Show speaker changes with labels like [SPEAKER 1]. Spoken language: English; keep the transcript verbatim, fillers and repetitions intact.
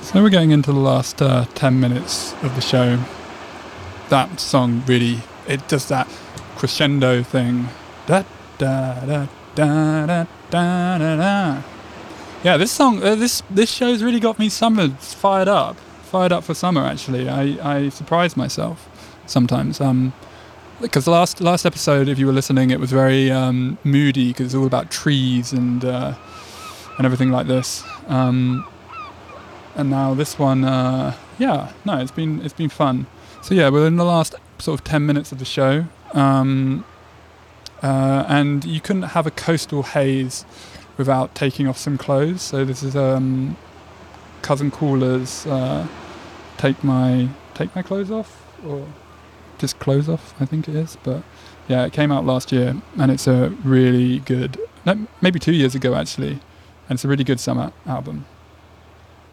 [SPEAKER 1] So we're getting into the last uh, ten minutes of the show. That song really, it does that crescendo thing. Da da da da da da da da. Yeah, this song, uh, this this show's really got me summered, fired up, fired up for summer. Actually, I I surprise myself sometimes. Um, because last last episode, if you were listening, it was very um, moody because it's all about trees and uh, and everything like this. Um, and now this one, uh, yeah, no, it's been it's been fun. So yeah, we're in the last sort of ten minutes of the show, um, uh, and you couldn't have a coastal haze without taking off some clothes. So this is um, Cousin Caller's uh, "Take My Take My Clothes Off," or just "Clothes Off," I think it is. But yeah, it came out last year, and it's a really good, no, maybe two years ago actually, and it's a really good summer album.